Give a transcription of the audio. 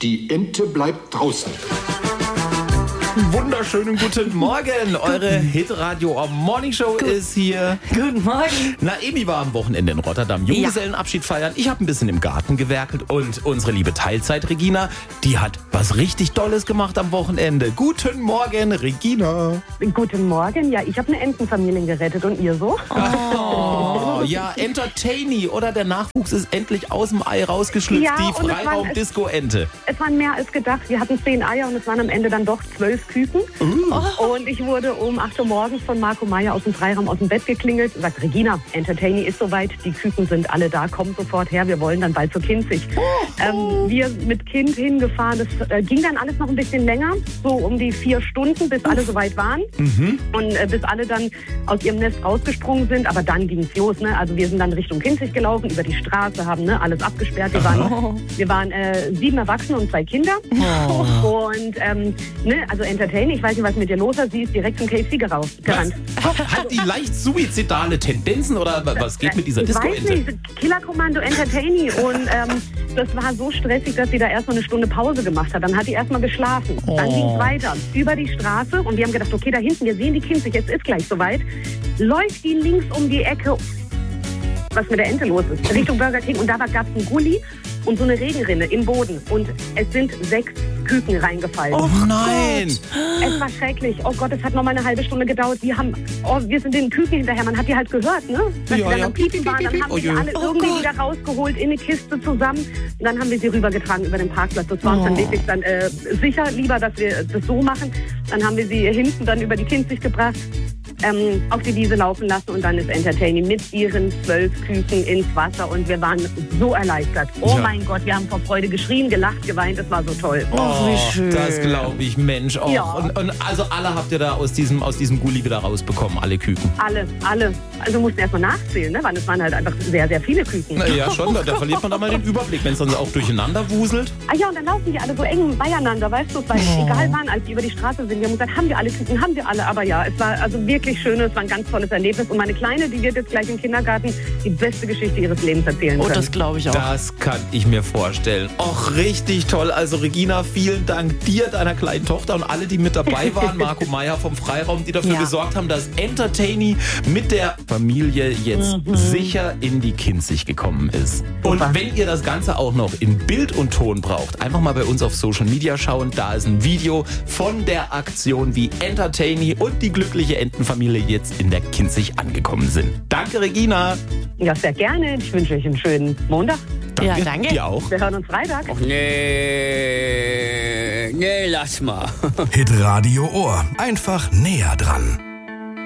Die Ente bleibt draußen. Wunderschönen guten Morgen. Eure Hitradio Morning Show ist hier. Guten Morgen. Naemi war am Wochenende in Rotterdam Junggesellenabschied feiern. Ich habe ein bisschen im Garten gewerkelt und unsere liebe Teilzeit Regina, die hat was richtig Tolles gemacht am Wochenende. Guten Morgen, Regina. Guten Morgen. Ja, ich habe eine Entenfamilie gerettet und ihr so? Oh, ja, Entertainy oder der Nachwuchs ist endlich aus dem Ei rausgeschlüpft. Ja, die Freiraum-Disco-Ente. Es waren mehr als gedacht. Wir hatten 10 Eier und es waren am Ende dann doch 12 Küken. Und ich wurde um 8 Uhr morgens von Marco Meyer aus dem Freiraum aus dem Bett geklingelt und sagt, Regina, Entertainy ist soweit, die Küken sind alle da, komm sofort her, wir wollen dann bald zur Kinzig. Wir mit Kind hingefahren, das ging dann alles noch ein bisschen länger, so um die 4 Stunden, bis alle soweit waren. Und bis alle dann aus ihrem Nest rausgesprungen sind, aber dann ging es los. Ne? Also wir sind dann Richtung Kinzig gelaufen, über die Straße, haben alles abgesperrt. Wir waren 7 Erwachsene und 2 Kinder. Und also Entertainy, ich weiß nicht, was mit dir los ist, sie ist direkt zum KFC gerannt. Hat die leicht suizidale Tendenzen oder was geht mit dieser Disco-Ente? Ich weiß nicht, Killerkommando Entertainy. Und das war so stressig, dass sie da erstmal eine Stunde Pause gemacht hat. Dann hat sie erstmal geschlafen. Dann ging es weiter über die Straße und wir haben gedacht, okay, da hinten, wir sehen die Kinzig, jetzt ist gleich soweit. Läuft die links um die Ecke, was mit der Ente los ist, Richtung Burger King. Und da gab es einen Gully und so eine Regenrinne im Boden. Und es sind 6 Küken reingefallen. Oh nein! Es war schrecklich. Oh Gott, es hat noch mal eine halbe Stunde gedauert. Wir sind den Küken hinterher. Man hat die halt gehört, ne? Dass die dann am Piepen waren. Dann haben wir die alle irgendwie wieder rausgeholt in eine Kiste zusammen. Und dann haben wir sie rübergetragen über den Parkplatz. Das war uns dann wirklich dann sicher lieber, dass wir das so machen. Dann haben wir sie hinten dann über die Kinzig gebracht. Auf die Wiese laufen lassen und dann ist Entertainy mit ihren 12 Küken ins Wasser und wir waren so erleichtert. Oh mein Gott, wir haben vor Freude geschrien, gelacht, geweint, es war so toll. Oh, wie schön. Das glaube ich, Mensch. Oh. Ja. Und also alle habt ihr da aus diesem Gully wieder rausbekommen, alle Küken? Alle. Also mussten erstmal nachzählen, ne? Weil es waren halt einfach sehr, sehr viele Küken. Ja, schon, da verliert man da mal den Überblick, wenn es dann auch durcheinander wuselt. Ah ja, und dann laufen die alle so eng beieinander, weißt du, weil egal wann, als die über die Straße sind, wir haben gesagt, haben wir alle Küken, haben wir alle, aber ja, es war also wirklich schön, es war ein ganz tolles Erlebnis und meine Kleine, die wird jetzt gleich im Kindergarten die beste Geschichte ihres Lebens erzählen können. Oh, das glaube ich auch. Das kann ich mir vorstellen. Och, richtig toll. Also Regina, vielen Dank dir, deiner kleinen Tochter und alle, die mit dabei waren. Marco Meyer vom Freiraum, die dafür gesorgt haben, dass Entertainy mit der Familie jetzt sicher in die Kinzig gekommen ist. Und wenn ihr das Ganze auch noch in Bild und Ton braucht, einfach mal bei uns auf Social Media schauen. Da ist ein Video von der Aktion, wie Entertainy und die glückliche Entenfamilie jetzt in der Kinzig angekommen sind. Danke, Regina. Ja, sehr gerne. Ich wünsche euch einen schönen Montag. Danke. Ja, danke. Dir auch. Wir hören uns Freitag. Och nee, lass mal. Hitradio Ohr. Einfach näher dran.